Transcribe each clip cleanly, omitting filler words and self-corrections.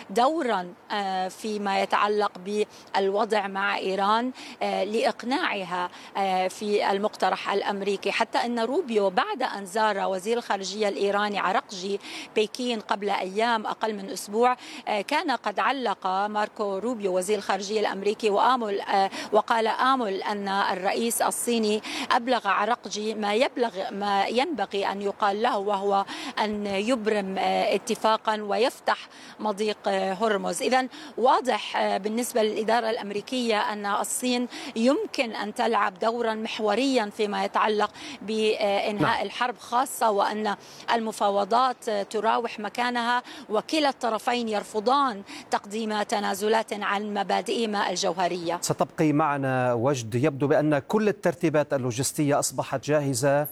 دورا فيما يتعلق بالوضع مع إيران لإقناعها في المقترح الأمريكي، حتى أن روبيو بعد أن زار وزير الخارجية الإيراني عرقجي بكين قبل أيام أقل من أسبوع كان قد علق ماركو روبيو وزير الخارجية الأمريكي وقال آمل أن الرئيس الصيني أبلغ عرقجي ما ينبغي أن يقال له، وهو أن يبرم اتفاقا ويفتح مضيق هرمز. إذن واضح بالنسبة للإدارة الأمريكية أن الصين يمكن أن تلعب دورا محوريا فيما يتعلق بإنهاء الحرب، خاصة وأن المفاوضات تراوح مكانها وكلا الطرفين يرفضان تقديم تنازلات عن مبادئهما الجوهرية. ستبقي معنا وجد. يبدو بأن كل الترتيبات اللوجستية أصبحت جاهزة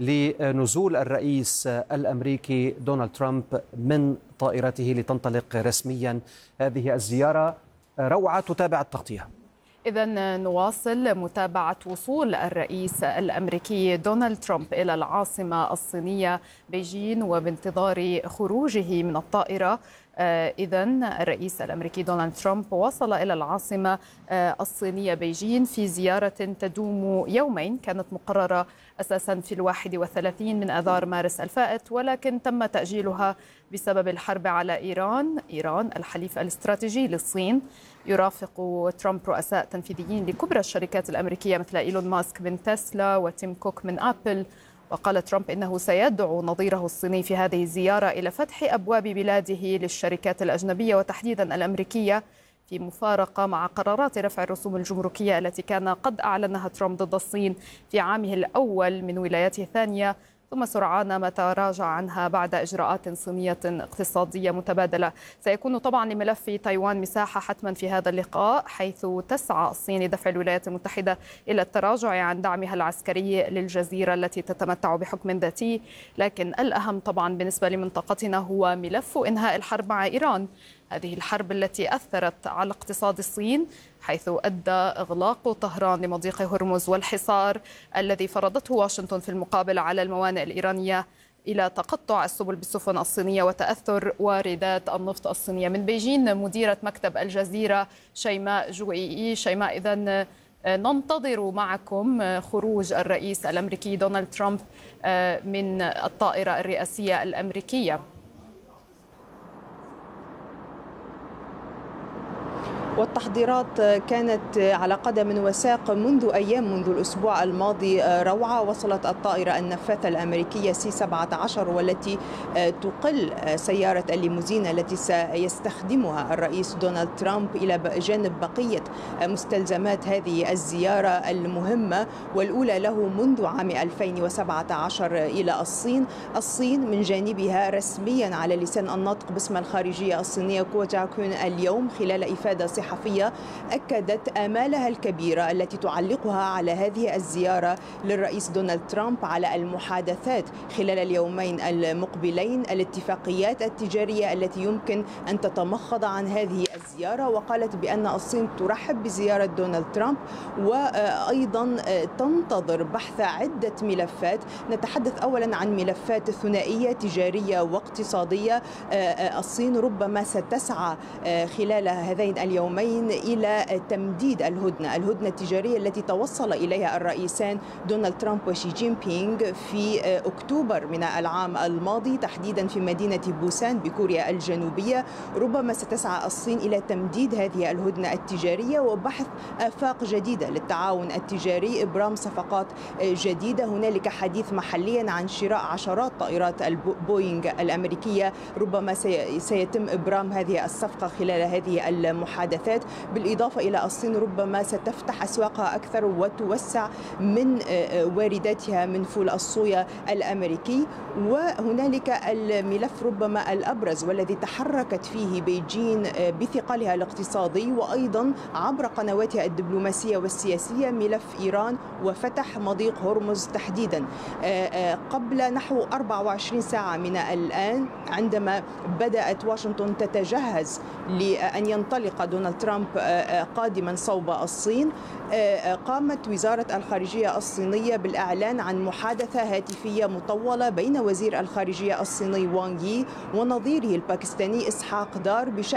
لنزول الرئيس الأمريكي دونالد ترامب من طائرته لتنطلق رسميا هذه الزيارة. روعة تتابع التغطية. إذن نواصل متابعة وصول الرئيس الأمريكي دونالد ترامب إلى العاصمة الصينية بيجين وبانتظار خروجه من الطائرة. إذن الرئيس الأمريكي دونالد ترامب وصل إلى العاصمة الصينية بيجين في زيارة تدوم يومين، كانت مقررة أساسا في 31 من آذار مارس الفائت، ولكن تم تأجيلها بسبب الحرب على إيران الحليف الاستراتيجي للصين. يرافق ترامب رؤساء تنفيذيين لكبرى الشركات الأمريكية مثل إيلون ماسك من تسلا وتيم كوك من أبل. وقال ترامب إنه سيدعو نظيره الصيني في هذه الزيارة إلى فتح أبواب بلاده للشركات الأجنبية وتحديدا الأمريكية، في مفارقة مع قرارات رفع الرسوم الجمركية التي كان قد أعلنها ترامب ضد الصين في عامه الأول من ولايته الثانية، ثم سرعان ما تراجع عنها بعد إجراءات صينية اقتصادية متبادلة. سيكون طبعا لملف تايوان مساحة حتما في هذا اللقاء، حيث تسعى الصين لدفع الولايات المتحدة إلى التراجع عن دعمها العسكري للجزيرة التي تتمتع بحكم ذاتي. لكن الأهم طبعا بالنسبة لمنطقتنا هو ملف إنهاء الحرب مع إيران، هذه الحرب التي أثرت على اقتصاد الصين، حيث أدى إغلاق طهران لمضيق هرمز والحصار الذي فرضته واشنطن في المقابل على الموانئ الإيرانية إلى تقطع السبل بالسفن الصينية وتأثر واردات النفط الصينية. من بيجين مديرة مكتب الجزيرة شيماء جويي. شيماء، إذن ننتظر معكم خروج الرئيس الأمريكي دونالد ترامب من الطائرة الرئاسية الأمريكية. والتحضيرات كانت على قدم وساق منذ أيام، منذ الأسبوع الماضي روعة. وصلت الطائرة النفاثة الأمريكية C-17 والتي تقل سيارة الليموزين التي سيستخدمها الرئيس دونالد ترامب إلى جانب بقية مستلزمات هذه الزيارة المهمة والأولى له منذ عام 2017 إلى الصين من جانبها رسميا على لسان الناطق باسم الخارجية الصينية كو جاكون اليوم خلال إفادة صحفية أكدت آمالها الكبيرة التي تعلقها على هذه الزيارة للرئيس دونالد ترامب على المحادثات خلال اليومين المقبلين، الاتفاقيات التجارية التي يمكن أن تتمخض عن هذه الزيارة. وقالت بأن الصين ترحب بزيارة دونالد ترامب وأيضا تنتظر بحث عدة ملفات. نتحدث أولا عن ملفات ثنائية تجارية واقتصادية. الصين ربما ستسعى خلال هذين اليومين إلى تمديد الهدنة التجارية التي توصل إليها الرئيسان دونالد ترامب وشي جين بينغ في أكتوبر من العام الماضي، تحديدا في مدينة بوسان بكوريا الجنوبية. ربما ستسعى الصين إلى تمديد هذه الهدنة التجارية وبحث آفاق جديدة للتعاون التجاري، إبرام صفقات جديدة. هنالك حديث محليا عن شراء عشرات طائرات البوينغ الأمريكية، ربما سيتم إبرام هذه الصفقة خلال هذه المحادثات. بالإضافة إلى الصين ربما ستفتح أسواقها أكثر وتوسع من وارداتها من فول الصويا الأمريكي. وهنالك الملف ربما الأبرز والذي تحركت فيه بيجين بثقلها الاقتصادي وأيضا عبر قنواتها الدبلوماسية والسياسية، ملف إيران وفتح مضيق هرمز تحديدا. قبل نحو 24 ساعة من الآن عندما بدأت واشنطن تتجهز لأن ينطلق دونالد ترامب قادما صوب الصين، قامت وزارة الخارجية الصينية بالإعلان عن محادثة هاتفية مطولة بين وزير الخارجية الصيني وانغ يي ونظيره الباكستاني إسحاق دار بشأن